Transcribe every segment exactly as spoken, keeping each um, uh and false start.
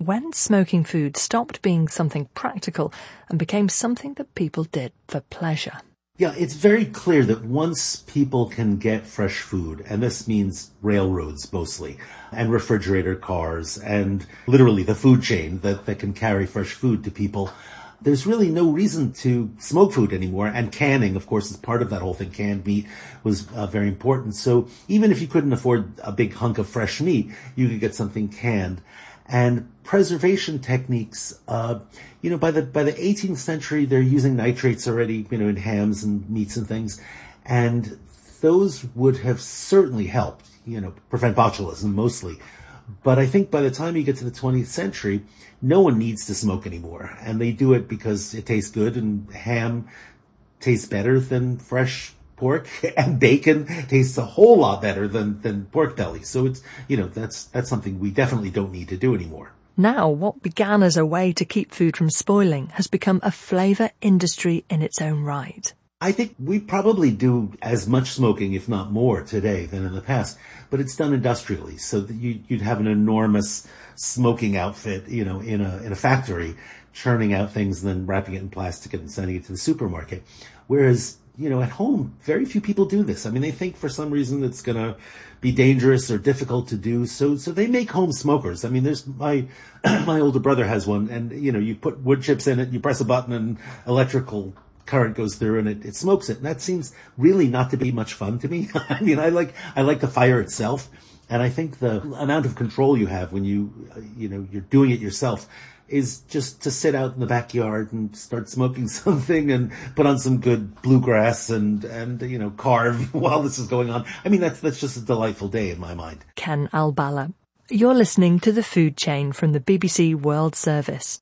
when smoking food stopped being something practical and became something that people did for pleasure. Yeah, it's very clear that once people can get fresh food, and this means railroads mostly, and refrigerator cars, and literally the food chain that, that can carry fresh food to people, there's really no reason to smoke food anymore. And canning, of course, is part of that whole thing. Canned meat was uh, very important. So even if you couldn't afford a big hunk of fresh meat, you could get something canned. And preservation techniques, uh, you know, by the, by the eighteenth century, they're using nitrates already, you know, in hams and meats and things. And those would have certainly helped, you know, prevent botulism mostly. But I think by the time you get to the twentieth century, no one needs to smoke anymore. And they do it because it tastes good, and ham tastes better than fresh pork, and bacon tastes a whole lot better than, than pork belly. So it's, you know, that's, that's something we definitely don't need to do anymore. Now, what began as a way to keep food from spoiling has become a flavour industry in its own right. I think we probably do as much smoking, if not more, today than in the past, but it's done industrially. So that you, you'd have an enormous smoking outfit, you know, in a in a factory, churning out things and then wrapping it in plastic and sending it to the supermarket. Whereas, you know, at home, very few people do this. I mean, they think for some reason it's going to be dangerous or difficult to do. So, so they make home smokers. I mean, there's my, my older brother has one, and, you know, you put wood chips in it, you press a button and electrical current goes through and it, it smokes it. And that seems really not to be much fun to me. I mean, I like, I like the fire itself. And I think the amount of control you have when you, uh, you know, you're doing it yourself is just to sit out in the backyard and start smoking something and put on some good bluegrass and, and, you know, carve while this is going on. I mean, that's, that's just a delightful day in my mind. Ken Albala. You're listening to The Food Chain from the B B C World Service.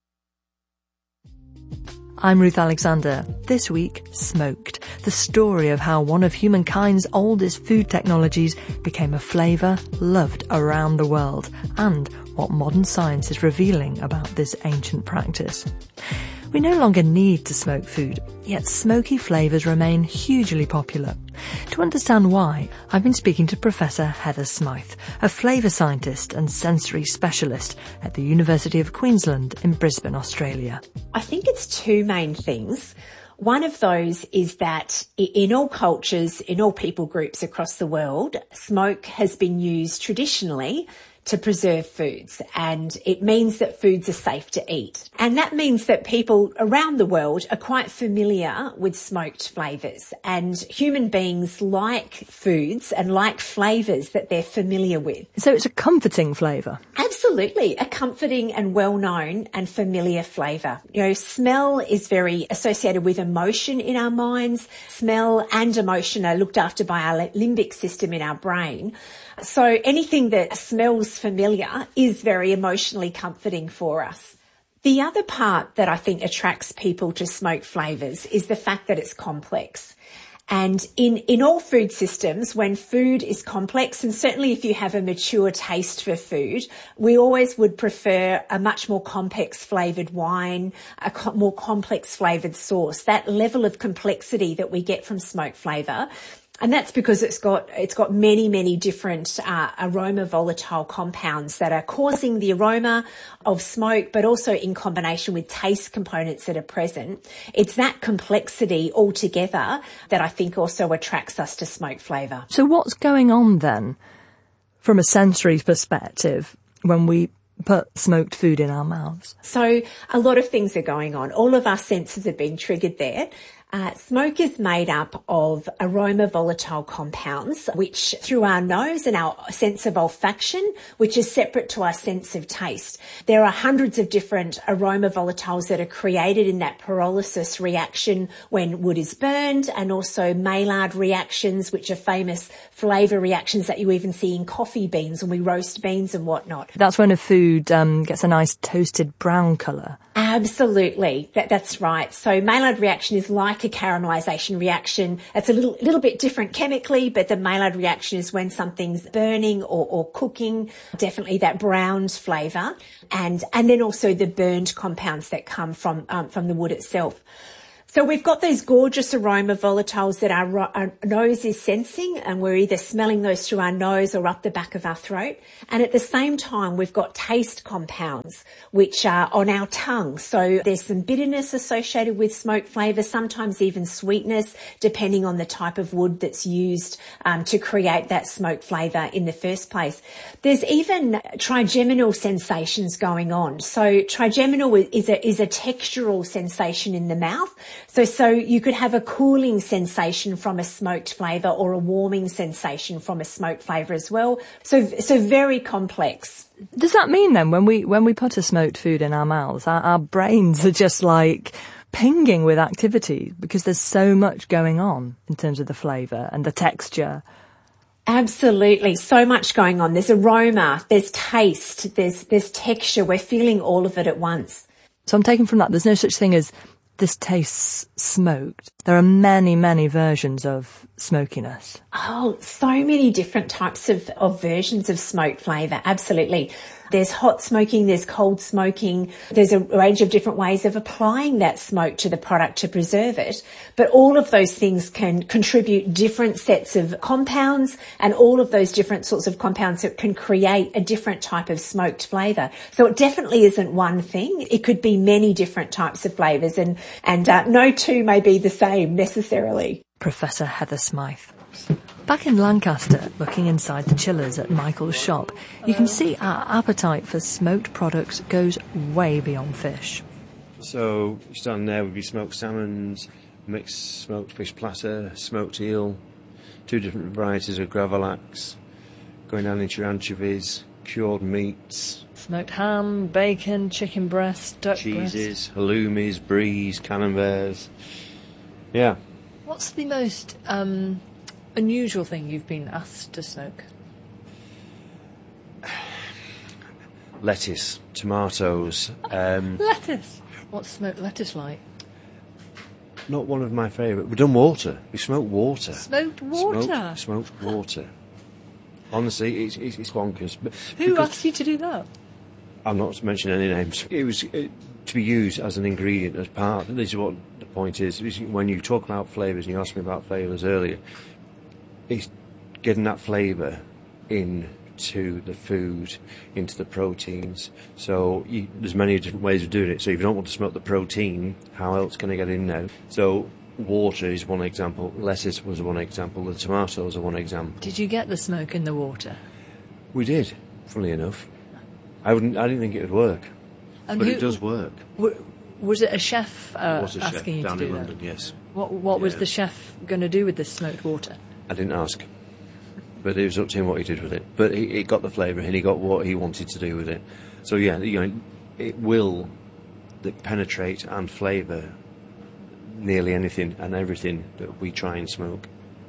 I'm Ruth Alexander. This week, Smoked, the story of how one of humankind's oldest food technologies became a flavour loved around the world, and what modern science is revealing about this ancient practice. We no longer need to smoke food, yet smoky flavours remain hugely popular. To understand why, I've been speaking to Professor Heather Smyth, a flavour scientist and sensory specialist at the University of Queensland in Brisbane, Australia. I think it's two main things. One of those is that in all cultures, in all people groups across the world, smoke has been used traditionally to preserve foods, and it means that foods are safe to eat. And that means that people around the world are quite familiar with smoked flavours, and human beings like foods and like flavours that they're familiar with. So it's a comforting flavour? Absolutely, a comforting and well-known and familiar flavour. You know, smell is very associated with emotion in our minds. Smell and emotion are looked after by our limbic system in our brain. So anything that smells familiar is very emotionally comforting for us. The other part that I think attracts people to smoked flavours is the fact that it's complex. And in, in all food systems, when food is complex, and certainly if you have a mature taste for food, we always would prefer a much more complex flavoured wine, a co- more complex flavoured sauce. That level of complexity that we get from smoked flavour. And that's because it's got it's got many, many different uh, aroma volatile compounds that are causing the aroma of smoke, but also in combination with taste components that are present. It's that complexity altogether that I think also attracts us to smoke flavour. So what's going on then, from a sensory perspective, when we put smoked food in our mouths? So a lot of things are going on. All of our senses have been triggered there. Uh, smoke is made up of aroma volatile compounds, which through our nose and our sense of olfaction, which is separate to our sense of taste. There are hundreds of different aroma volatiles that are created in that pyrolysis reaction when wood is burned, and also Maillard reactions, which are famous flavour reactions that you even see in coffee beans when we roast beans and whatnot. That's when a food um, gets a nice toasted brown colour. Absolutely, that, that's right. So Maillard reaction is like a caramelisation reaction. It's a little little bit different chemically, but the Maillard reaction is when something's burning or, or cooking, definitely that browned flavour, and and then also the burned compounds that come from um, from the wood itself. So we've got these gorgeous aroma volatiles that our, our nose is sensing, and we're either smelling those through our nose or up the back of our throat. And at the same time, we've got taste compounds, which are on our tongue. So there's some bitterness associated with smoke flavour, sometimes even sweetness, depending on the type of wood that's used um, to create that smoke flavour in the first place. There's even trigeminal sensations going on. So trigeminal is a, is a textural sensation in the mouth. So, so you could have a cooling sensation from a smoked flavour or a warming sensation from a smoked flavour as well. So, so very complex. Does that mean then when we, when we put a smoked food in our mouths, our, our brains are just like pinging with activity because there's so much going on in terms of the flavour and the texture? Absolutely. So much going on. There's aroma, there's taste, there's, there's texture. We're feeling all of it at once. So I'm taking from that there's no such thing as this tastes smoked. There are many, many versions of smokiness. Oh, so many different types of, of versions of smoked flavour. Absolutely. There's hot smoking, there's cold smoking. There's a range of different ways of applying that smoke to the product to preserve it. But all of those things can contribute different sets of compounds, and all of those different sorts of compounds that can create a different type of smoked flavour. So it definitely isn't one thing. It could be many different types of flavours, and, and uh, no two may be the same necessarily. Professor Heather Smythe. Back in Lancaster, looking inside the chillers at Michael's shop, you can see our appetite for smoked products goes way beyond fish. So, starting there with your smoked salmons, mixed smoked fish platter, smoked eel, two different varieties of gravlax, going down into your anchovies, cured meats. Smoked ham, bacon, chicken breast, duck cheeses, breast. halloumis, bries, camemberts. Yeah. What's the most um, unusual thing you've been asked to smoke? Lettuce, tomatoes. Um, lettuce? What's smoked lettuce like? Not one of my favourite. We've done water. We smoked water. Smoked water? Smoked, smoked water. Honestly, it's, it's, it's bonkers. But Who asked you to do that? I'm not to mention any names. It was uh, to be used as an ingredient, as part. This is what the point is. is when you talk about flavours, and you asked me about flavours earlier, it's getting that flavour into the food, into the proteins. So you, there's many different ways of doing it. So if you don't want to smoke the protein, how else can I get in there? So water is one example. Lettuce was one example. The tomatoes are one example. Did you get the smoke in the water? We did, funnily enough. I wouldn't. I didn't think it would work, and but who, it does work. W- was it a chef uh, was a asking chef you down to do in that? London, yes. What What was Yeah. the chef going to do with this smoked water? I didn't ask, but it was up to him what he did with it. But he, he got the flavour, and he got what he wanted to do with it. So yeah, you know, it will penetrate and flavour nearly anything and everything that we try and smoke.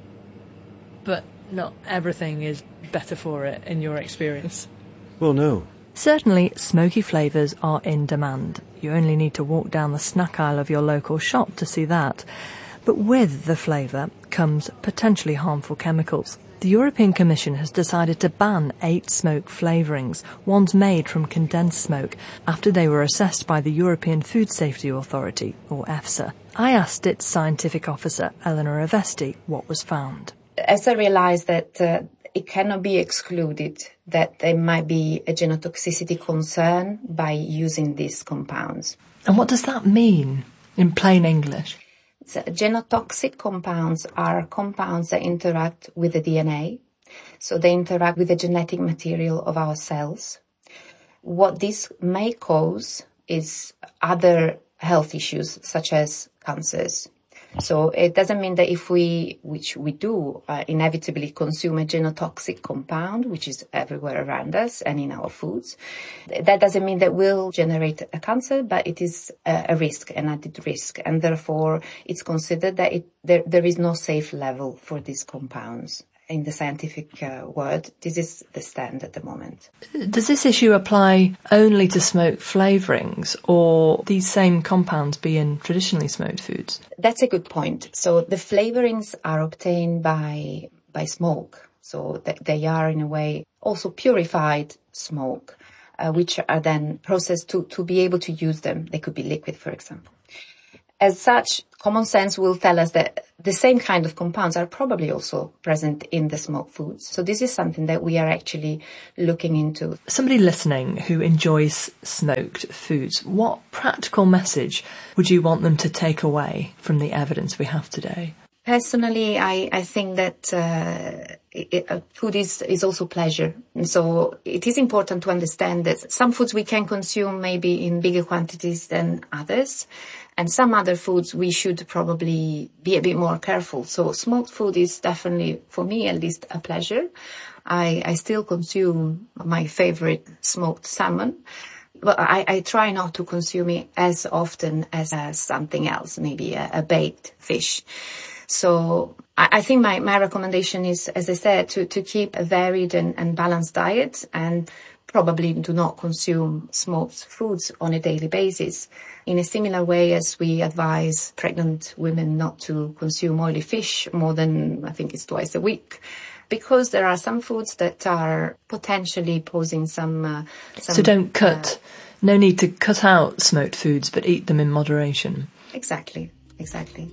But not everything is better for it, in your experience? Well, no. Certainly, smoky flavours are in demand. You only need to walk down the snack aisle of your local shop to see that. But with the flavour comes potentially harmful chemicals. The European Commission has decided to ban eight smoke flavourings, ones made from condensed smoke, after they were assessed by the European Food Safety Authority, or EFSA. I asked its scientific officer, Eleanor Avesti, what was found. EFSA realised that uh, it cannot be excluded that there might be a genotoxicity concern by using these compounds. And what does that mean in plain English? So, genotoxic compounds are compounds that interact with the D N A. So they interact with the genetic material of our cells. What this may cause is other health issues such as cancers. So it doesn't mean that if we, which we do, uh, inevitably consume a genotoxic compound, which is everywhere around us and in our foods, that doesn't mean that we'll generate a cancer, but it is a, a risk, an added risk. And therefore, it's considered that it, there, there is no safe level for these compounds. In the scientific uh, word, this is the stand at the moment. Does this issue apply only to smoked flavourings, or these same compounds be in traditionally smoked foods? That's a good point. So the flavourings are obtained by by smoke. So th- they are in a way also purified smoke, uh, which are then processed to, to be able to use them. They could be liquid, for example. As such, common sense will tell us that the same kind of compounds are probably also present in the smoked foods. So this is something that we are actually looking into. Somebody listening who enjoys smoked foods, what practical message would you want them to take away from the evidence we have today? Personally, I, I think that uh, it, uh, food is, is also pleasure. And so it is important to understand that some foods we can consume maybe in bigger quantities than others. And some other foods we should probably be a bit more careful. So smoked food is definitely, for me at least, a pleasure. I, I still consume my favorite smoked salmon. But I, I try not to consume it as often as, as something else, maybe a, a baked fish. So I, I think my, my recommendation is, as I said, to, to keep a varied and, and balanced diet and probably do not consume smoked foods on a daily basis. In a similar way as we advise pregnant women not to consume oily fish more than, I think it's twice a week. Because there are some foods that are potentially posing some... Uh, some so don't cut. Uh, no need to cut out smoked foods, but eat them in moderation. Exactly, exactly.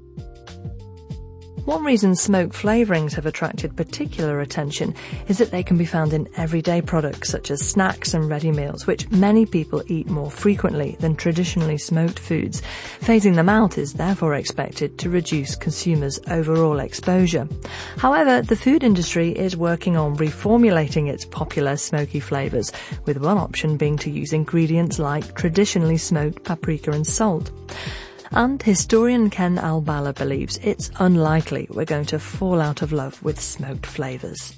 One reason smoked flavourings have attracted particular attention is that they can be found in everyday products such as snacks and ready meals, which many people eat more frequently than traditionally smoked foods. Phasing them out is therefore expected to reduce consumers' overall exposure. However, the food industry is working on reformulating its popular smoky flavours, with one option being to use ingredients like traditionally smoked paprika and salt. And historian Ken Albala believes it's unlikely we're going to fall out of love with smoked flavours.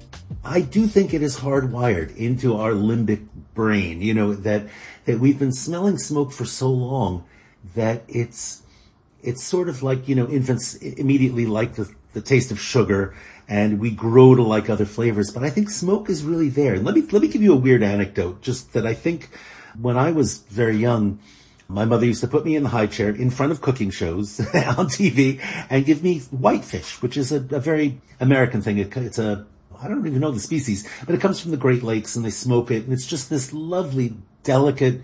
I do think it is hardwired into our limbic brain, you know, that, that we've been smelling smoke for so long that it's, it's sort of like, you know, infants immediately like the, the taste of sugar and we grow to like other flavors. But I think smoke is really there. And let me, let me give you a weird anecdote, just that I think when I was very young, my mother used to put me in the high chair in front of cooking shows on T V and give me whitefish, which is a, a very American thing. It, it's a, I don't even know the species, but it comes from the Great Lakes and they smoke it. And it's just this lovely, delicate,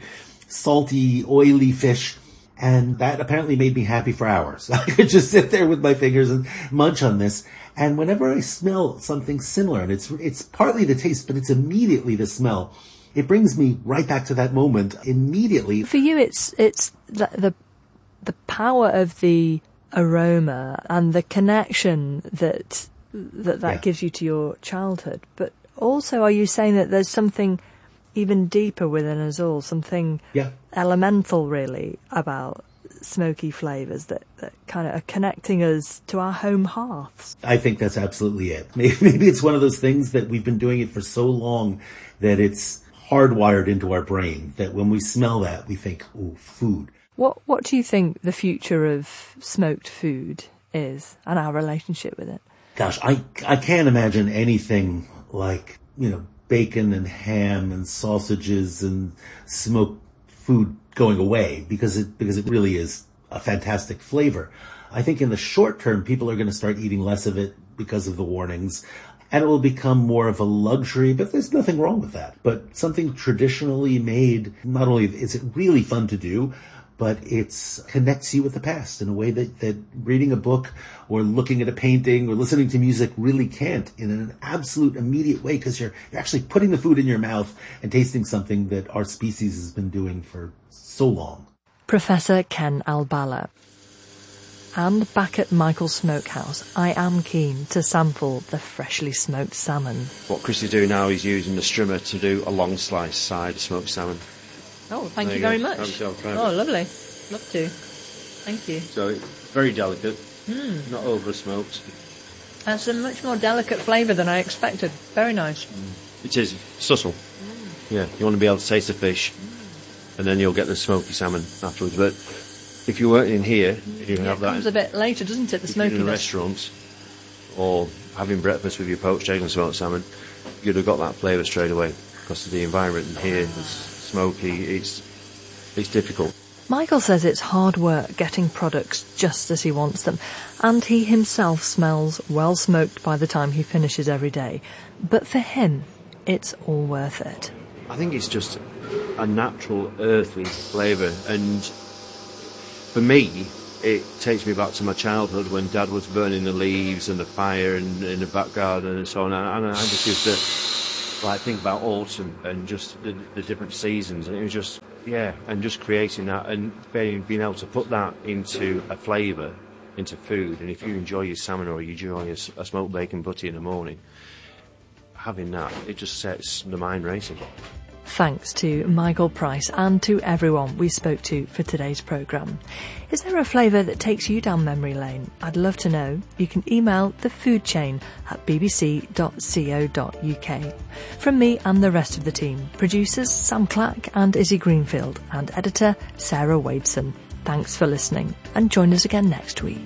salty, oily fish. And that apparently made me happy for hours. I could just sit there with my fingers and munch on this. And whenever I smell something similar, and it's, it's partly the taste, but it's immediately the smell, it brings me right back to that moment immediately. For you, it's it's the, the the power of the aroma and the connection that that, that yeah. gives you to your childhood. But also, are you saying that there's something even deeper within us all, something yeah. elemental, really, about smoky flavours that, that kind of are connecting us to our home hearths? I think that's absolutely it. Maybe, maybe it's one of those things that we've been doing it for so long that it's hardwired into our brain that when we smell that, we think, oh, food. What What do you think the future of smoked food is and our relationship with it? Gosh, I, I can't imagine anything like, you know, bacon and ham and sausages and smoked food going away because it, because it really is a fantastic flavor. I think in the short term, people are going to start eating less of it because of the warnings. And it will become more of a luxury, but there's nothing wrong with that. But something traditionally made, not only is it really fun to do, but it connects you with the past in a way that, that reading a book or looking at a painting or listening to music really can't in an absolute immediate way, because you're, you're actually putting the food in your mouth and tasting something that our species has been doing for so long. Professor Ken Albala. And back at Michael's Smokehouse, I am keen to sample the freshly smoked salmon. What Chris is doing now is using the strimmer to do a long slice side smoked salmon. Oh, thank there you, you very go. much. Yourself, oh, lovely. Love to. Thank you. So it's very delicate, mm. not over smoked. That's a much more delicate flavour than I expected. Very nice. Mm. It is subtle. Mm. Yeah, you want to be able to taste the fish, mm. and then you'll get the smoky salmon afterwards. But if you weren't in here, you can yeah, have that. It comes a bit later, doesn't it, the smokiness? In a restaurant, or having breakfast with your poached egg and smoked salmon, you'd have got that flavour straight away, because of the environment in here is smoky, it's, it's difficult. Michael says it's hard work getting products just as he wants them, and he himself smells well smoked by the time he finishes every day. But for him, it's all worth it. I think it's just a natural, earthy flavour, and for me, it takes me back to my childhood when Dad was burning the leaves and the fire in, in the back garden and so on. And I just used to like think about autumn and just the, the different seasons. And it was just, yeah, and just creating that and being, being able to put that into a flavour, into food. And if you enjoy your salmon or you enjoy a, a smoked bacon butty in the morning, having that, it just sets the mind racing. Thanks to Michael Price and to everyone we spoke to for today's programme. Is there a flavour that takes you down memory lane? I'd love to know. You can email the food chain at b b c dot co dot u k. From me and the rest of the team, producers Sam Clack and Izzy Greenfield, and editor Sarah Wadeson. Thanks for listening, and join us again next week.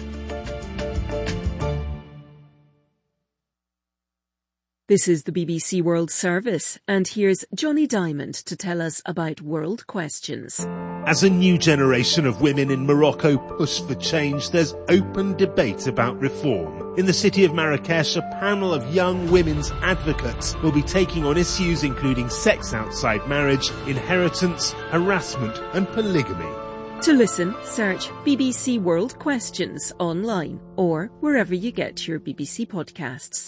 This is the B B C World Service, and here's Johnny Diamond to tell us about World Questions. As a new generation of women in Morocco push for change, there's open debate about reform. In the city of Marrakesh, a panel of young women's advocates will be taking on issues including sex outside marriage, inheritance, harassment and polygamy. To listen, search B B C World Questions online or wherever you get your B B C podcasts.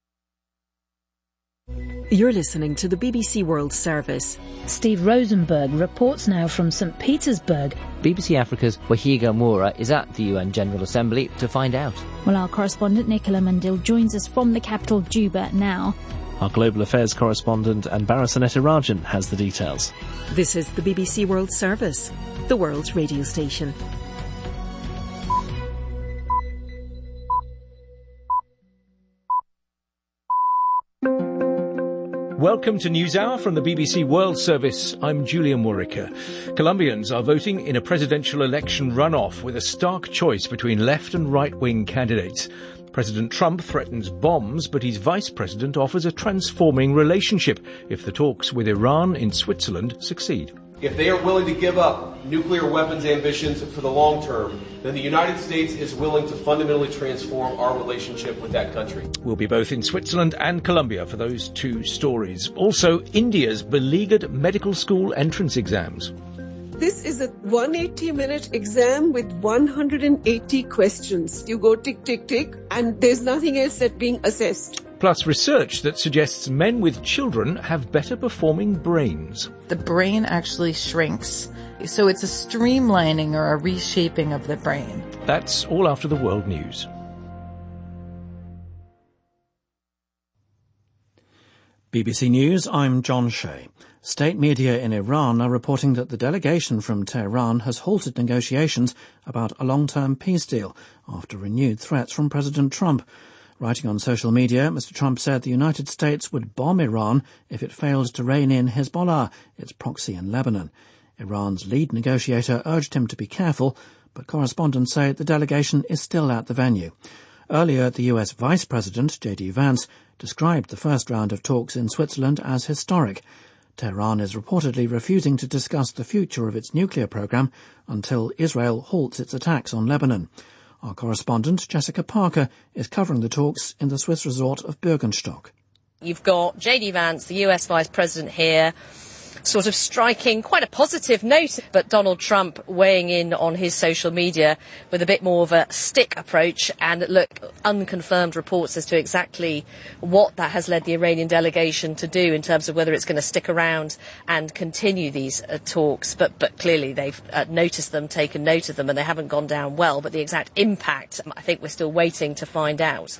You're listening to the B B C World Service. Steve Rosenberg reports now from Saint Petersburg. B B C Africa's Wahiga Moura is at the U N General Assembly to find out. Well, our correspondent Nicola Mandil joins us from the capital, Juba, now. Our global affairs correspondent Anbara Sanetirajan has the details. This is the B B C World Service, the world's radio station. Welcome to NewsHour from the B B C World Service. I'm Julian Murica. Colombians are voting in a presidential election runoff with a stark choice between left and right-wing candidates. President Trump threatens bombs, but his vice president offers a transforming relationship if the talks with Iran in Switzerland succeed. If they are willing to give up nuclear weapons ambitions for the long term, then the United States is willing to fundamentally transform our relationship with that country. We'll be both in Switzerland and Colombia for those two stories. Also, India's beleaguered medical school entrance exams. This is a one hundred eighty minute exam with one hundred eighty questions. You go tick, tick, tick, and there's nothing else that's being assessed. Plus research that suggests men with children have better performing brains. The brain actually shrinks, so it's a streamlining or a reshaping of the brain. That's all after the world news. B B C News, I'm John Shea. State media in Iran are reporting that the delegation from Tehran has halted negotiations about a long-term peace deal after renewed threats from President Trump. Writing on social media, Mister Trump said the United States would bomb Iran if it failed to rein in Hezbollah, its proxy in Lebanon. Iran's lead negotiator urged him to be careful, but correspondents say the delegation is still at the venue. Earlier, the U S Vice President, J D Vance, described the first round of talks in Switzerland as historic. Tehran is reportedly refusing to discuss the future of its nuclear program until Israel halts its attacks on Lebanon. Our correspondent, Jessica Parker, is covering the talks in the Swiss resort of Bürgenstock. You've got J D Vance, the U S Vice President here, sort of striking quite a positive note, but Donald Trump weighing in on his social media with a bit more of a stick approach and, look, unconfirmed reports as to exactly what that has led the Iranian delegation to do in terms of whether it's going to stick around and continue these uh, talks. But, but clearly they've uh, noticed them, taken note of them, and they haven't gone down well. But the exact impact, I think we're still waiting to find out.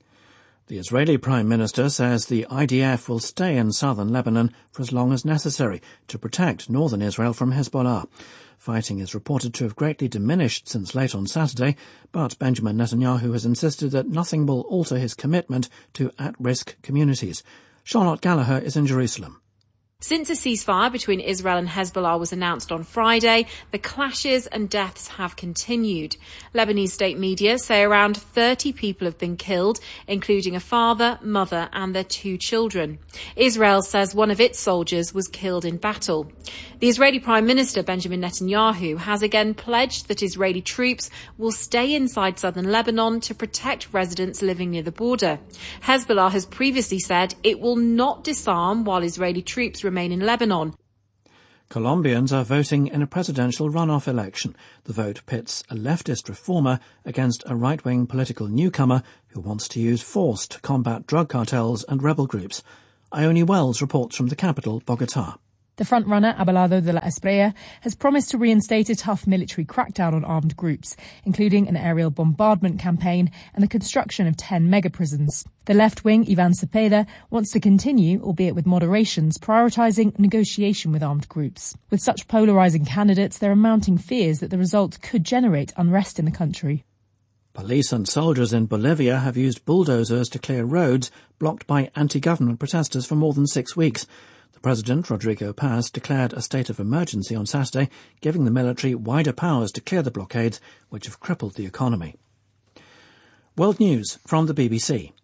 The Israeli Prime Minister says the I D F will stay in southern Lebanon for as long as necessary to protect northern Israel from Hezbollah. Fighting is reported to have greatly diminished since late on Saturday, but Benjamin Netanyahu has insisted that nothing will alter his commitment to at-risk communities. Charlotte Gallagher is in Jerusalem. Since a ceasefire between Israel and Hezbollah was announced on Friday, the clashes and deaths have continued. Lebanese state media say around thirty people have been killed, including a father, mother and their two children. Israel says one of its soldiers was killed in battle. The Israeli Prime Minister Benjamin Netanyahu has again pledged that Israeli troops will stay inside southern Lebanon to protect residents living near the border. Hezbollah has previously said it will not disarm while Israeli troops remain in Lebanon. Colombians are voting in a presidential runoff election. The vote pits a leftist reformer against a right-wing political newcomer who wants to use force to combat drug cartels and rebel groups. Ione Wells reports from the capital, Bogotá. The frontrunner, Abelardo de la Espriella, has promised to reinstate a tough military crackdown on armed groups, including an aerial bombardment campaign and the construction of ten mega-prisons. The left-wing, Ivan Cepeda, wants to continue, albeit with moderations, prioritising negotiation with armed groups. With such polarising candidates, there are mounting fears that the result could generate unrest in the country. Police and soldiers in Bolivia have used bulldozers to clear roads blocked by anti-government protesters for more than six weeks. The President, Rodrigo Paz, declared a state of emergency on Saturday, giving the military wider powers to clear the blockades which have crippled the economy. World News from the B B C.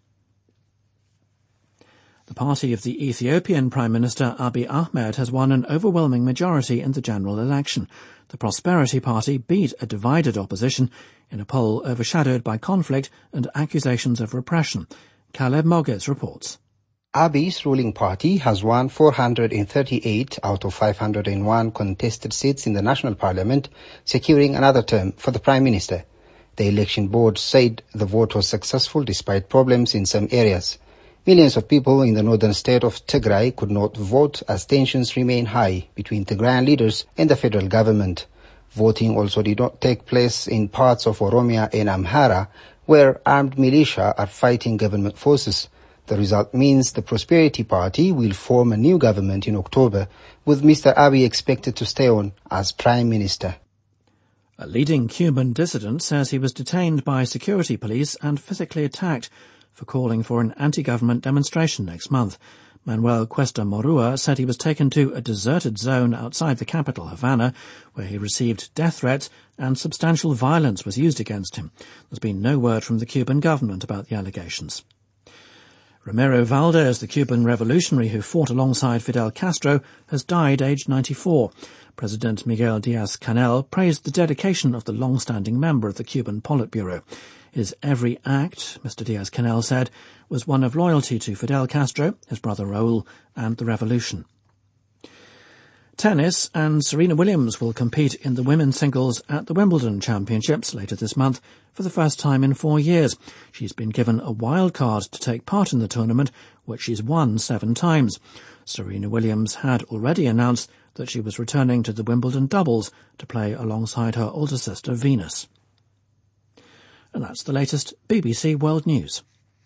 The party of the Ethiopian Prime Minister Abiy Ahmed has won an overwhelming majority in the general election. The Prosperity Party beat a divided opposition in a poll overshadowed by conflict and accusations of repression. Caleb Moges reports. Abiy's ruling party has won four hundred thirty-eight out of five hundred one contested seats in the national parliament, securing another term for the prime minister. The election board said the vote was successful despite problems in some areas. Millions of people in the northern state of Tigray could not vote as tensions remain high between Tigrayan leaders and the federal government. Voting also did not take place in parts of Oromia and Amhara, where armed militia are fighting government forces. The result means the Prosperity Party will form a new government in October, with Mister Abiy expected to stay on as Prime Minister. A leading Cuban dissident says he was detained by security police and physically attacked for calling for an anti-government demonstration next month. Manuel Cuesta Morua said he was taken to a deserted zone outside the capital, Havana, where he received death threats and substantial violence was used against him. There's been no word from the Cuban government about the allegations. Ramiro Valdez, the Cuban revolutionary who fought alongside Fidel Castro, has died aged ninety-four. President Miguel Díaz-Canel praised the dedication of the long-standing member of the Cuban Politburo. His every act, Mister Díaz-Canel said, was one of loyalty to Fidel Castro, his brother Raúl, and the revolution. Tennis, and Serena Williams will compete in the women's singles at the Wimbledon Championships later this month for the first time in four years. She's been given a wild card to take part in the tournament, which she's won seven times. Serena Williams had already announced that she was returning to the Wimbledon doubles to play alongside her older sister Venus. And that's the latest B B C World News.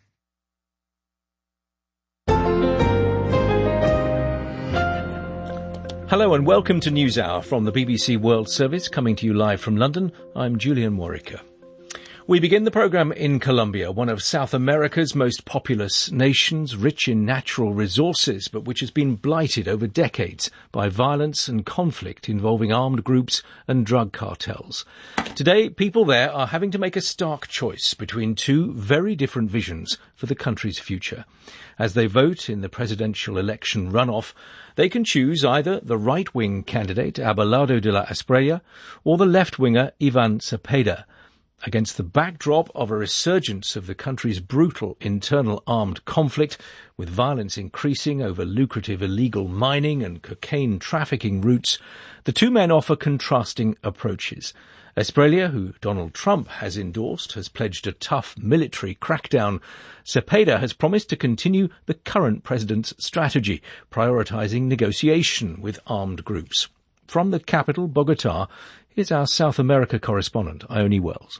Hello and welcome to NewsHour from the B B C World Service, coming to you live from London. I'm Julian Warwicker. We begin the programme in Colombia, one of South America's most populous nations, rich in natural resources, but which has been blighted over decades by violence and conflict involving armed groups and drug cartels. Today, people there are having to make a stark choice between two very different visions for the country's future. As they vote in the presidential election runoff, they can choose either the right-wing candidate, Abelardo de la Espriella, or the left-winger, Ivan Cepeda. Against the backdrop of a resurgence of the country's brutal internal armed conflict, with violence increasing over lucrative illegal mining and cocaine trafficking routes, the two men offer contrasting approaches. Espriella, who Donald Trump has endorsed, has pledged a tough military crackdown. Cepeda has promised to continue the current president's strategy, prioritising negotiation with armed groups. From the capital, Bogotá, here's our South America correspondent, Ione Wells.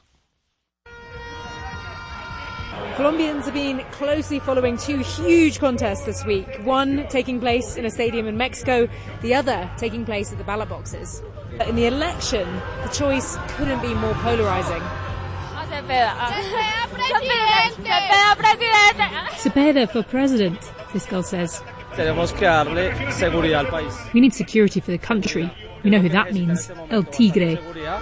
Colombians have been closely following two huge contests this week, one taking place in a stadium in Mexico, the other taking place at the ballot boxes. In the election, the choice couldn't be more polarising. Cepeda for president, this girl says. We need security for the country. We know who that means, El Tigre.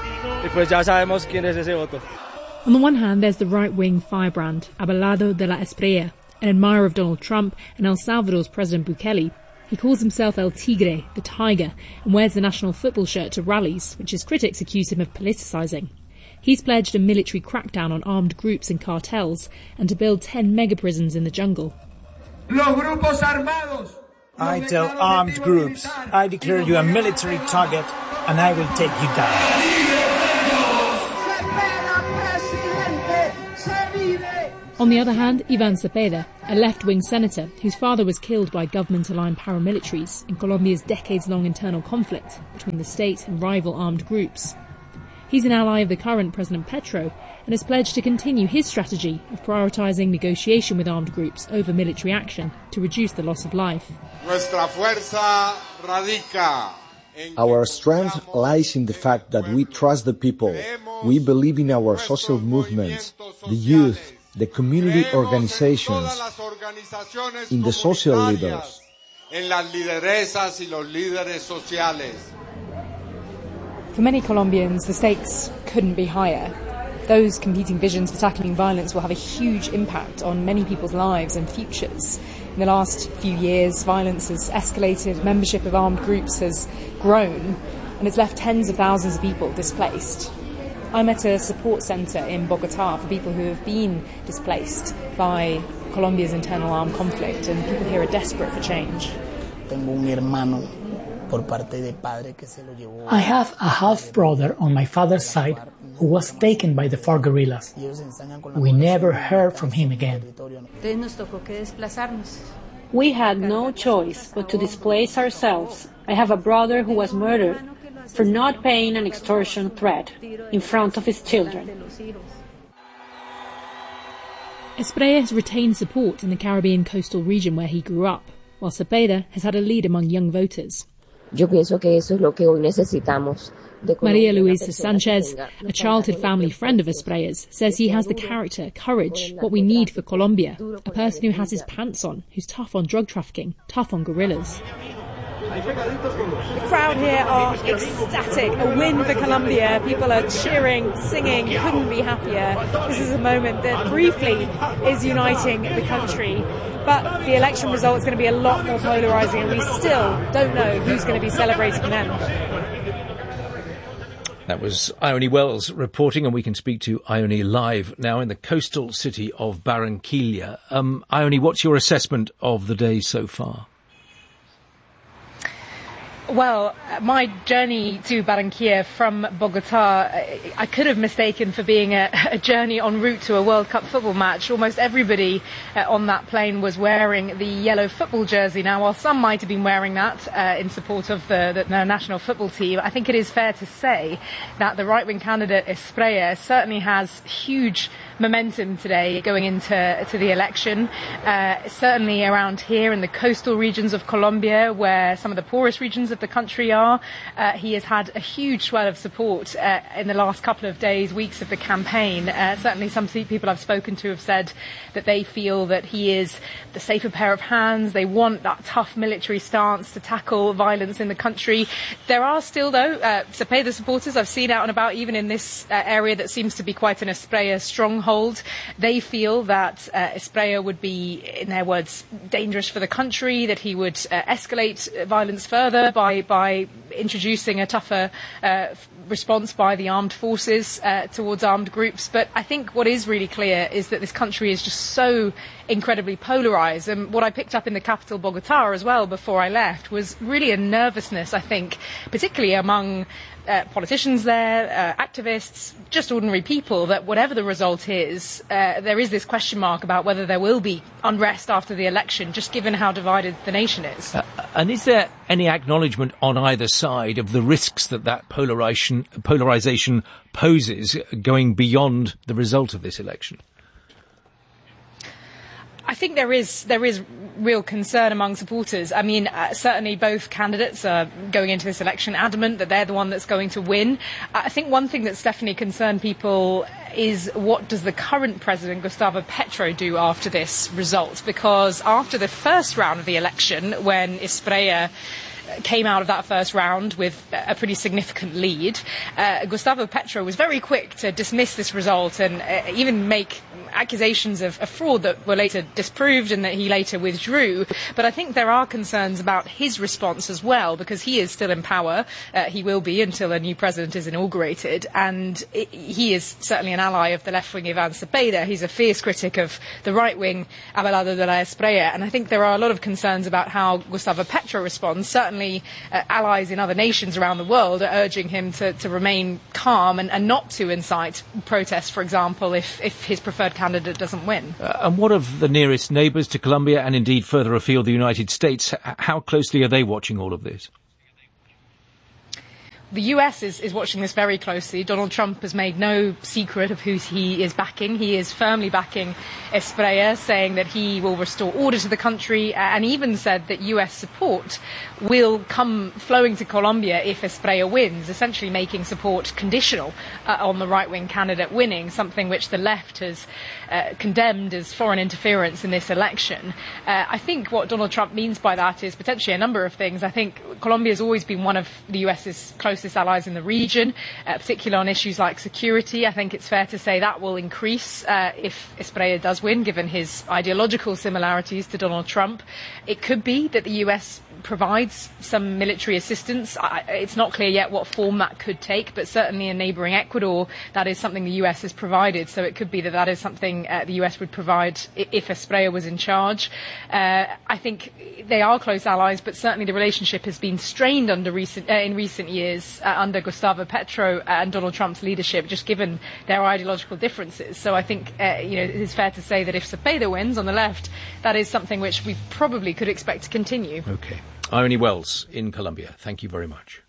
On the one hand, there's the right-wing firebrand, Abelardo de la Espriella, an admirer of Donald Trump and El Salvador's President Bukele. He calls himself El Tigre, the tiger, and wears the national football shirt to rallies, which his critics accuse him of politicising. He's pledged a military crackdown on armed groups and cartels and to build ten mega-prisons in the jungle. I tell armed groups, I declare you a military target and I will take you down. On the other hand, Iván Cepeda, a left-wing senator whose father was killed by government-aligned paramilitaries in Colombia's decades-long internal conflict between the state and rival armed groups. He's an ally of the current President Petro and has pledged to continue his strategy of prioritising negotiation with armed groups over military action to reduce the loss of life. Our strength lies in the fact that we trust the people. We believe in our social movements, the youth, the community organizations, in the social leaders. For many Colombians, the stakes couldn't be higher. Those competing visions for tackling violence will have a huge impact on many people's lives and futures. In the last few years, violence has escalated, membership of armed groups has grown, and it's left tens of thousands of people displaced. I'm at a support centre in Bogotá for people who have been displaced by Colombia's internal armed conflict, and people here are desperate for change. I have a half-brother on my father's side who was taken by the FARC guerrillas. We never heard from him again. We had no choice but to displace ourselves. I have a brother who was murdered for not paying an extortion threat in front of his children. Espriella has retained support in the Caribbean coastal region where he grew up, while Cepeda has had a lead among young voters. Yo pienso que eso es lo que hoy necesitamos. Maria Luisa Sanchez, a childhood family friend of Esprella's, says he has the character, courage, what we need for Colombia, a person who has his pants on, who's tough on drug trafficking, tough on guerrillas. The crowd here are ecstatic. A win for Colombia. People are cheering, singing, couldn't be happier. This is a moment that briefly is uniting the country. But the election result is going to be a lot more polarising, and we still don't know who's going to be celebrating them. That was Ione Wells reporting, and we can speak to Ione live now in the coastal city of Barranquilla. Um, Ione, what's your assessment of the day so far? Well, my journey to Barranquilla from Bogotá, I could have mistaken for being a, a journey en route to a World Cup football match. Almost everybody uh, on that plane was wearing the yellow football jersey. Now, while some might have been wearing that uh, in support of the, the, the national football team, I think it is fair to say that the right-wing candidate Espriella certainly has huge momentum today going into to the election. Uh, certainly around here in the coastal regions of Colombia, where some of the poorest regions of the country are, uh, he has had a huge swell of support uh, in the last couple of days, weeks of the campaign. Uh, certainly some people I've spoken to have said that they feel that he is the safer pair of hands. They want that tough military stance to tackle violence in the country. There are still, though, uh, Cepeda supporters I've seen out and about, even in this uh, area that seems to be quite an Espriella stronghold. They feel that uh, Espriella would be, in their words, dangerous for the country, that he would uh, escalate violence further by by introducing a tougher uh, response by the armed forces uh, towards armed groups. But I think what is really clear is that this country is just so incredibly polarised. And what I picked up in the capital, Bogotá, as well, before I left, was really a nervousness, I think, particularly among Uh, politicians there, uh, activists, just ordinary people, that whatever the result is, uh, there is this question mark about whether there will be unrest after the election, just given how divided the nation is. Uh, and is there any acknowledgement on either side of the risks that that polarisation, polarisation poses going beyond the result of this election? I think there is there is real concern among supporters. I mean, uh, certainly both candidates are going into this election adamant that they're the one that's going to win. I think one thing that's definitely concerned people is what does the current president, Gustavo Petro, do after this result? Because after the first round of the election, when Espriella came out of that first round with a pretty significant lead. Uh, Gustavo Petro was very quick to dismiss this result and uh, even make accusations of, of fraud that were later disproved and that he later withdrew. But I think there are concerns about his response as well, because he is still in power. Uh, he will be until a new president is inaugurated, and it, he is certainly an ally of the left-wing Ivan Cepeda. He's a fierce critic of the right-wing Abelardo de la Espriella, and I think there are a lot of concerns about how Gustavo Petro responds. Certainly uh, allies in other nations around the world are urging him to, to remain calm and, and not to incite protests, for example, if, if his preferred candidate doesn't win. Uh, and what of the nearest neighbours to Colombia and indeed further afield, the United States? H- how closely are they watching all of this? The U S is, is watching this very closely. Donald Trump has made no secret of who he is backing. He is firmly backing Espriella, saying that he will restore order to the country, and even said that U S support will come flowing to Colombia if Espriella wins, essentially making support conditional uh, on the right-wing candidate winning, something which the left has uh, condemned as foreign interference in this election. Uh, I think what Donald Trump means by that is potentially a number of things. I think Colombia has always been one of the US's closest allies in the region, uh, particularly on issues like security. I think it's fair to say that will increase uh, if Espriella does win, given his ideological similarities to Donald Trump. It could be that the U S provides some military assistance. I, it's not clear yet what form that could take, but certainly in neighbouring Ecuador, that is something the U S has provided. So it could be that that is something uh, the U S would provide if Espriella was in charge. Uh, I think they are close allies, but certainly the relationship has been strained under recent, uh, in recent years uh, under Gustavo Petro and Donald Trump's leadership, just given their ideological differences. So I think uh, you know, it is fair to say that if Cepeda wins on the left, that is something which we probably could expect to continue. Okay. Irony Wells in Colombia, thank you very much.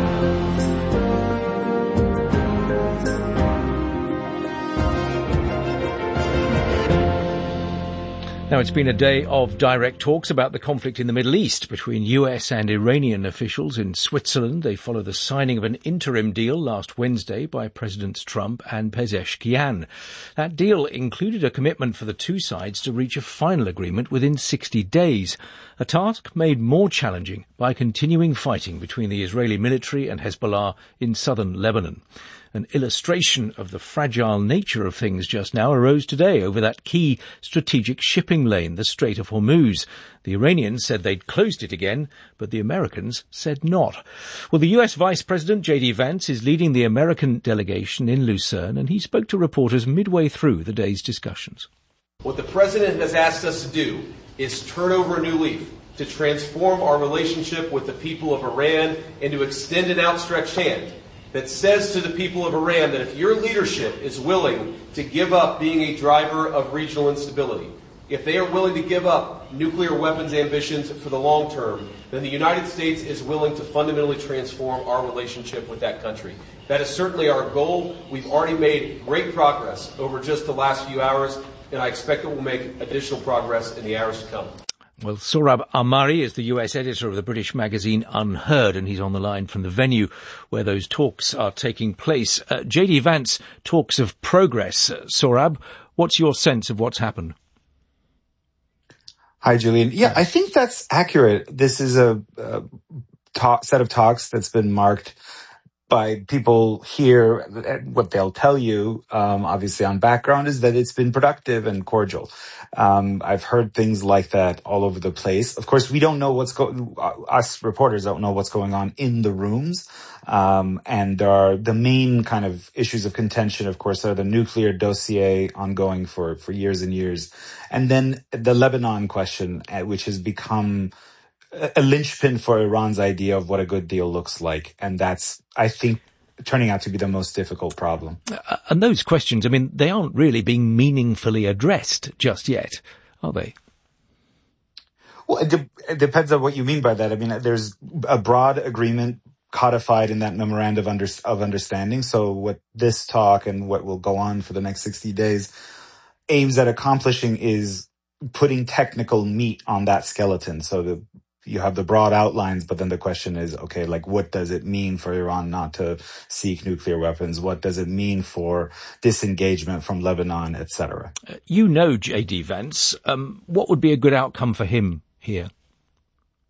Now, it's been a day of direct talks about the conflict in the Middle East between U S and Iranian officials in Switzerland. They follow the signing of an interim deal last Wednesday by Presidents Trump and Pezeshkian. That deal included a commitment for the two sides to reach a final agreement within sixty days, a task made more challenging by continuing fighting between the Israeli military and Hezbollah in southern Lebanon. An illustration of the fragile nature of things just now arose today over that key strategic shipping lane, the Strait of Hormuz. The Iranians said they'd closed it again, but the Americans said not. Well, the U S Vice President J D Vance is leading the American delegation in Lucerne, and he spoke to reporters midway through the day's discussions. What the President has asked us to do is turn over a new leaf, to transform our relationship with the people of Iran and to extend an outstretched hand that says to the people of Iran that if your leadership is willing to give up being a driver of regional instability, if they are willing to give up nuclear weapons ambitions for the long term, then the United States is willing to fundamentally transform our relationship with that country. That is certainly our goal. We've already made great progress over just the last few hours, and I expect that we'll make additional progress in the hours to come. Well, Sohrab Ahmari is the U S editor of the British magazine Unheard, and he's on the line from the venue where those talks are taking place. Uh, J D Vance talks of progress. Uh, Sohrab, what's your sense of what's happened? Hi, Julian. Yeah, I think that's accurate. This is a, a talk, set of talks that's been marked by people here. What they'll tell you, um, obviously on background, is that it's been productive and cordial. Um, I've heard things like that all over the place. Of course, we don't know what's going, us reporters don't know what's going on in the rooms. Um, and there are the main kind of issues of contention, of course, are the nuclear dossier ongoing for, for years and years. And then the Lebanon question, which has become a linchpin for Iran's idea of what a good deal looks like. And that's, I think, turning out to be the most difficult problem. Uh, and those questions, I mean, they aren't really being meaningfully addressed just yet, are they? Well, it, de- it depends on what you mean by that. I mean, there's a broad agreement codified in that memorandum of, under- of understanding. So what this talk and what will go on for the next sixty days aims at accomplishing is putting technical meat on that skeleton. So the You have the broad outlines, but then the question is, okay, like, what does it mean for Iran not to seek nuclear weapons? What does it mean for disengagement from Lebanon, et cetera? Uh, you know J D Vance. Um, what would be a good outcome for him here?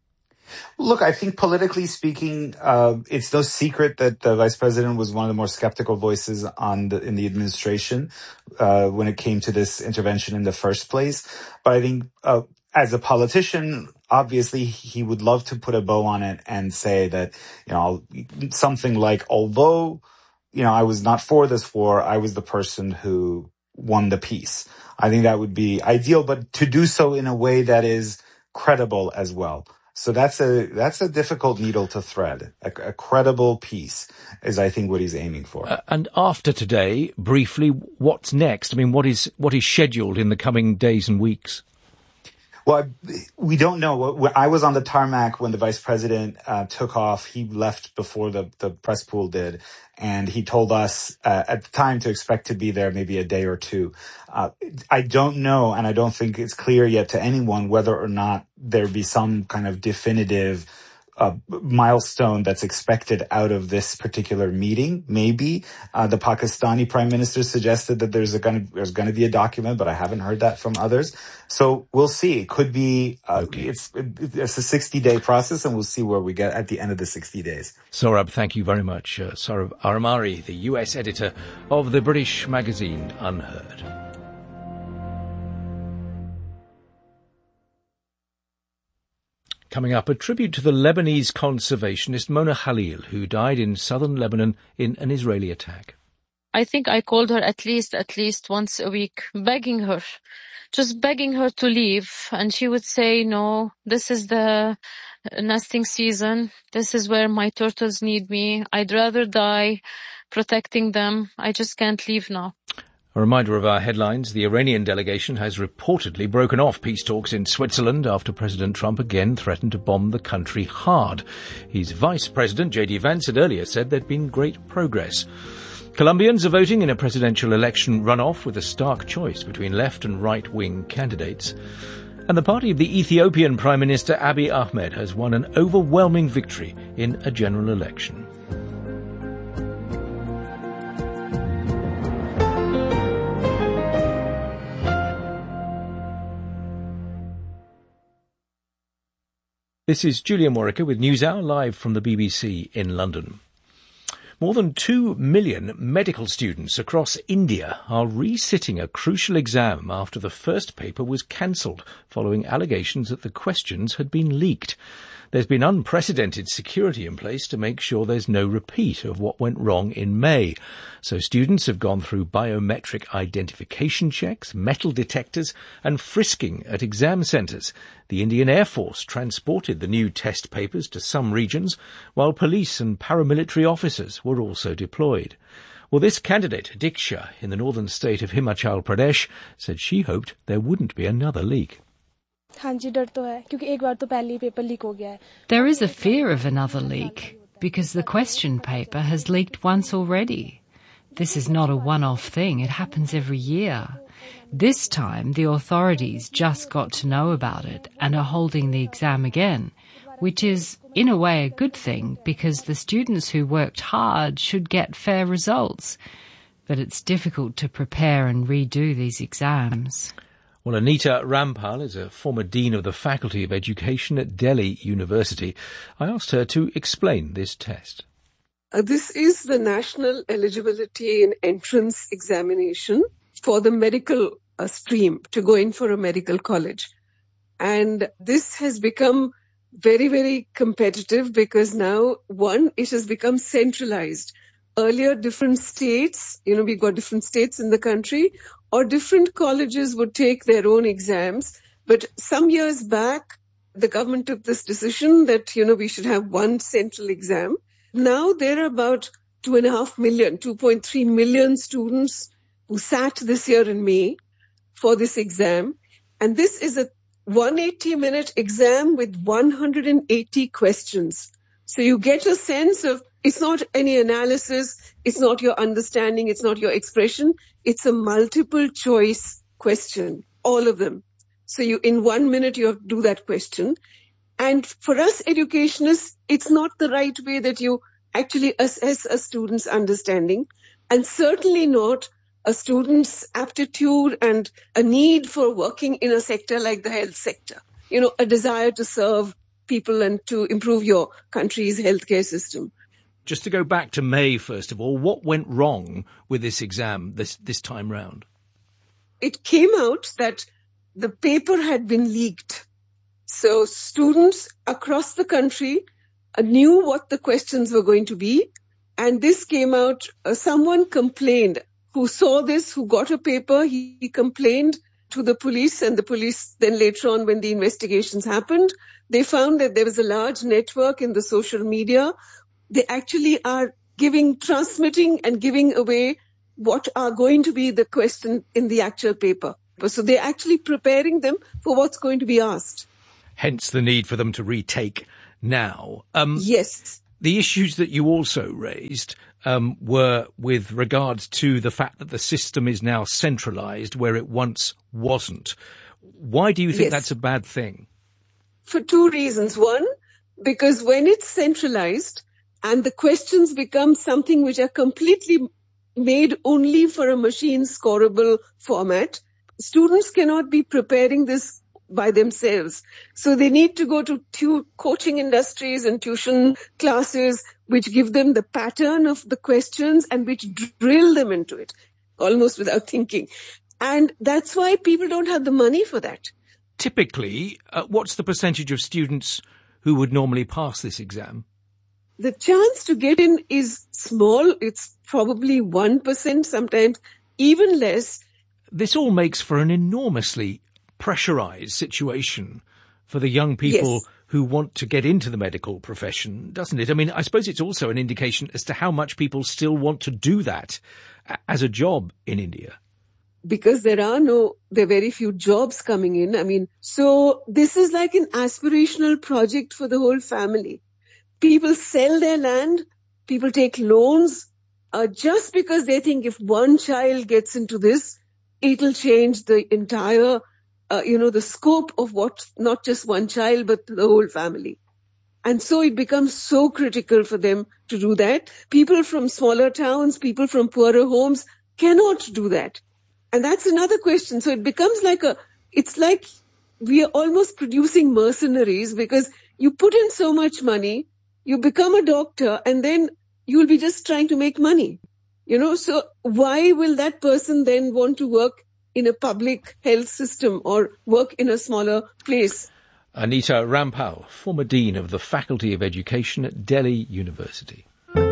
Look, I think politically speaking, uh, it's no secret that the vice president was one of the more skeptical voices on the, in the administration uh, when it came to this intervention in the first place. But I think uh, as a politician, obviously he would love to put a bow on it and say that, you know, something like, although, you know, I was not for this war, I was the person who won the peace. I think that would be ideal, but to do so in a way that is credible as well. So that's a that's a difficult needle to thread. A, a credible peace is, I think, what he's aiming for. Uh, and after today, briefly, what's next? I mean, what is what is scheduled in the coming days and weeks? Well, we don't know. I was on the tarmac when the vice president uh, took off. He left before the, the press pool did. And he told us uh, at the time to expect to be there maybe a day or two. Uh, I don't know, and I don't think it's clear yet to anyone whether or not there be some kind of definitive uh, milestone that's expected out of this particular meeting. Maybe uh, the Pakistani prime minister suggested that there's a gonna, there's going to be a document, but I haven't heard that from others. So we'll see. It could be uh, okay. it's it's a sixty day process, and we'll see where we get at the end of the sixty days. Sohrab, thank you very much. Uh, Sohrab Ahmari, the U S editor of the British magazine Unheard. Coming up, a tribute to the Lebanese conservationist Mona Khalil, who died in southern Lebanon in an Israeli attack. I think I called her at least, at least once a week, begging her, just begging her to leave. And she would say, no, this is the nesting season. This is where my turtles need me. I'd rather die protecting them. I just can't leave now. A reminder of our headlines. The Iranian delegation has reportedly broken off peace talks in Switzerland after President Trump again threatened to bomb the country hard. His vice president, J D Vance, had earlier said there'd been great progress. Colombians are voting in a presidential election runoff with a stark choice between left and right-wing candidates. And the party of the Ethiopian Prime Minister Abiy Ahmed has won an overwhelming victory in a general election. This is Julian Morica with NewsHour, live from the B B C in London. More than two million medical students across India are resitting a crucial exam after the first paper was cancelled following allegations that the questions had been leaked. There's been unprecedented security in place to make sure there's no repeat of what went wrong in May. So students have gone through biometric identification checks, metal detectors and frisking at exam centres. The Indian Air Force transported the new test papers to some regions, while police and paramilitary officers were also deployed. Well, this candidate, Diksha, in the northern state of Himachal Pradesh, said she hoped there wouldn't be another leak. There is a fear of another leak, because the question paper has leaked once already. This is not a one-off thing, it happens every year. This time the authorities just got to know about it and are holding the exam again, which is in a way a good thing because the students who worked hard should get fair results. But it's difficult to prepare and redo these exams. Well, Anita Rampal is a former Dean of the Faculty of Education at Delhi University. I asked her to explain this test. Uh, this is the National Eligibility and Entrance Examination for the medical uh, stream to go in for a medical college. And this has become very, very competitive because now, one, it has become centralized. Earlier, different states, you know, we've got different states in the country, or different colleges would take their own exams. But some years back, the government took this decision that, you know, we should have one central exam. Now there are about two and a half million, two point three million students who sat this year in May for this exam. And this is a one hundred eighty minute exam with one hundred eighty questions. So you get a sense of, it's not any analysis, it's not your understanding, it's not your expression, it's a multiple choice question, all of them. So you, in one minute, you have to do that question. And for us educationists, it's not the right way that you actually assess a student's understanding, and certainly not a student's aptitude and a need for working in a sector like the health sector. You know, a desire to serve people and to improve your country's healthcare system. Just to go back to May, first of all, what went wrong with this exam this, this time round? It came out that the paper had been leaked. So students across the country knew what the questions were going to be. And this came out, uh, someone complained, who saw this, who got a paper, he, he complained to the police, and the police then later on, when the investigations happened, they found that there was a large network in the social media. They actually are giving, transmitting and giving away what are going to be the question in the actual paper. So they're actually preparing them for what's going to be asked. Hence the need for them to retake now. Um, yes. The issues that you also raised um, were with regards to the fact that the system is now centralised where it once wasn't. Why do you think yes. that's a bad thing? For two reasons. One, because when it's centralised and the questions become something which are completely made only for a machine scorable format, students cannot be preparing this by themselves. So they need to go to tu- coaching industries and tuition classes, which give them the pattern of the questions and which drill them into it, almost without thinking. And that's why people don't have the money for that. Typically, uh, what's the percentage of students who would normally pass this exam? The chance to get in is small. It's probably one percent, sometimes even less. This all makes for an enormously pressurized situation for the young people yes. who want to get into the medical profession, doesn't it? I mean, I suppose it's also an indication as to how much people still want to do that as a job in India. Because there are no, there are very few jobs coming in. I mean, so this is like an aspirational project for the whole family. People sell their land, people take loans, uh, just because they think if one child gets into this, it'll change the entire Uh, you know, the scope of what, not just one child, but the whole family. And so it becomes so critical for them to do that. People from smaller towns, people from poorer homes cannot do that. And that's another question. So it becomes like a, it's like we are almost producing mercenaries, because you put in so much money, you become a doctor, and then you'll be just trying to make money. You know, so why will that person then want to work in a public health system or work in a smaller place? Anita Rampal, former Dean of the Faculty of Education at Delhi University.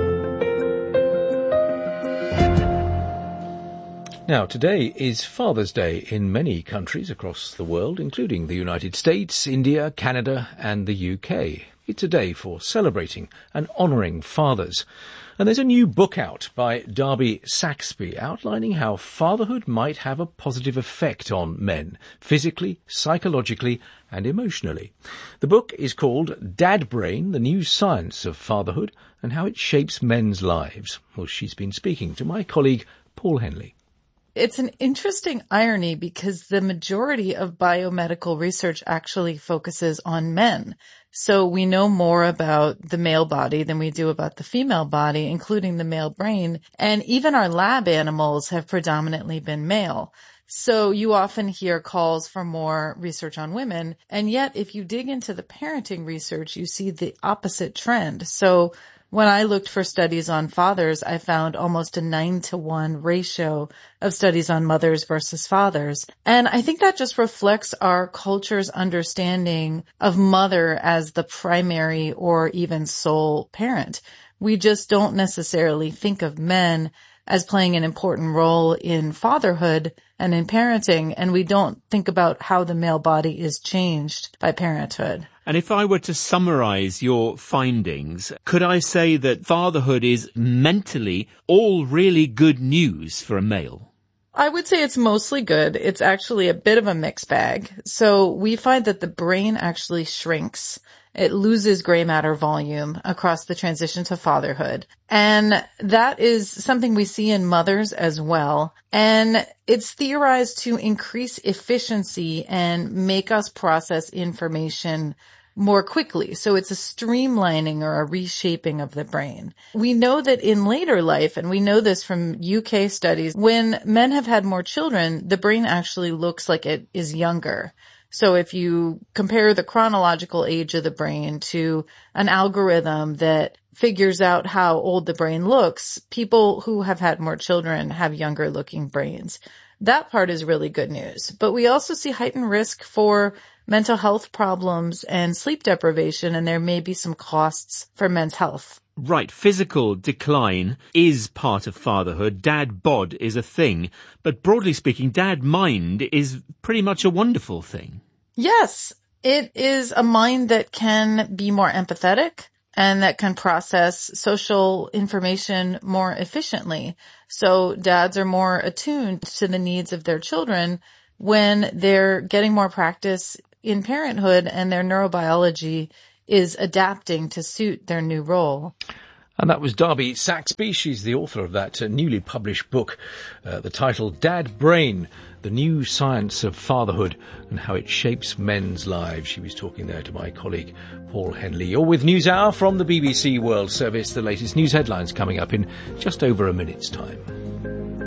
Now, today is Father's Day in many countries across the world, including the United States, India, Canada and the U K. It's a day for celebrating and honouring fathers. And there's a new book out by Darby Saxby outlining how fatherhood might have a positive effect on men, physically, psychologically and emotionally. The book is called Dad Brain, The New Science of Fatherhood and How It Shapes Men's Lives. Well, she's been speaking to my colleague Paul Henley. It's an interesting irony because the majority of biomedical research actually focuses on men. So we know more about the male body than we do about the female body, including the male brain. And even our lab animals have predominantly been male. So you often hear calls for more research on women. And yet, if you dig into the parenting research, you see the opposite trend. So when I looked for studies on fathers, I found almost a nine to one ratio of studies on mothers versus fathers. And I think that just reflects our culture's understanding of mother as the primary or even sole parent. We just don't necessarily think of men as playing an important role in fatherhood and in parenting, and we don't think about how the male body is changed by parenthood. And if I were to summarize your findings, could I say that fatherhood is mentally all really good news for a male? I would say it's mostly good. It's actually a bit of a mixed bag. So we find that the brain actually shrinks. It loses gray matter volume across the transition to fatherhood. And that is something we see in mothers as well. And it's theorized to increase efficiency and make us process information more quickly. So it's a streamlining or a reshaping of the brain. We know that in later life, and we know this from U K studies, when men have had more children, the brain actually looks like it is younger. So if you compare the chronological age of the brain to an algorithm that figures out how old the brain looks, people who have had more children have younger looking brains. That part is really good news. But we also see heightened risk for mental health problems and sleep deprivation, and there may be some costs for men's health. Right, physical decline is part of fatherhood. Dad bod is a thing. But broadly speaking, dad mind is pretty much a wonderful thing. Yes, it is a mind that can be more empathetic and that can process social information more efficiently. So dads are more attuned to the needs of their children when they're getting more practice in parenthood and their neurobiology is adapting to suit their new role. And that was Darby Saxby. She's the author of that uh, newly published book, uh, the title Dad Brain, The New Science of Fatherhood and How It Shapes Men's Lives. She was talking there to my colleague Paul Henley. You're with NewsHour from the B B C World Service. The latest news headlines coming up in just over a minute's time.